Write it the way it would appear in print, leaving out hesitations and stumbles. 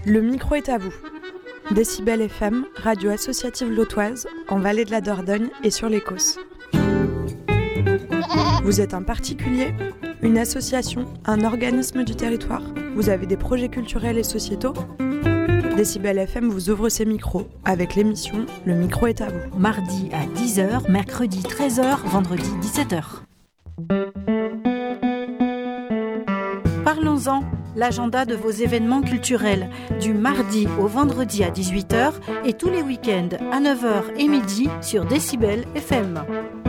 Le micro est à vous. Décibel FM, radio associative lotoise, en Vallée de la Dordogne et sur les Causses. Vous êtes un particulier, une association, un organisme du territoire. Vous avez des projets culturels et sociétaux. Décibel FM vous ouvre ses micros avec l'émission Le micro est à vous. Mardi à 10h, mercredi 13h, vendredi 17h. Parlons-en, l'agenda de vos événements culturels, du mardi au vendredi à 18h et tous les week-ends à 9h et midi sur Décibel FM.